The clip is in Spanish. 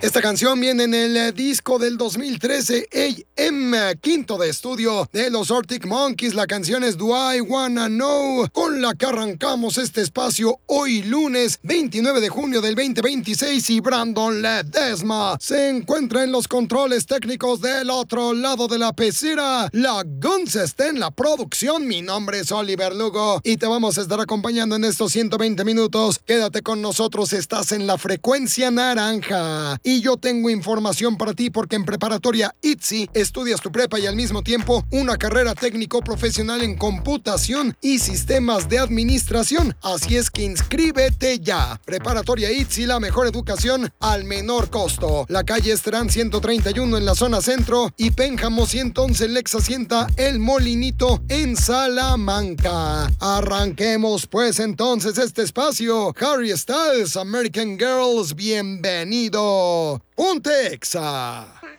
Esta canción viene en el disco del 2013, AM, quinto de estudio de los Arctic Monkeys. La canción es Do I Wanna Know, con la que arrancamos este espacio hoy lunes 29 de junio del 2026, y Brandon Ledesma se encuentra en los controles técnicos del otro lado de la pecera. La Guns está en la producción. Mi nombre es Oliver Lugo y te vamos a estar acompañando en estos 120 minutos. Quédate con nosotros, estás en la frecuencia naranja. Y yo tengo información para ti, porque en Preparatoria ITZY estudias tu prepa y al mismo tiempo una carrera técnico profesional en computación y sistemas de administración. Así es que inscríbete ya. Preparatoria ITZY, la mejor educación al menor costo. La calle Esterán 131 en la zona centro y Pénjamo 111 en Lexacienta El Molinito en Salamanca. Arranquemos pues entonces este espacio. Harry Styles, American Girls, bienvenido. Ponte Exa.